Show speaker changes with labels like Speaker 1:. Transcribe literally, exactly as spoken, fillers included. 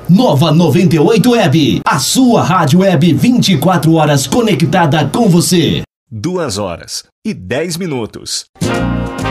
Speaker 1: Nova noventa e oito Web, a sua rádio web vinte e quatro horas conectada com você.
Speaker 2: Duas horas e dez minutos.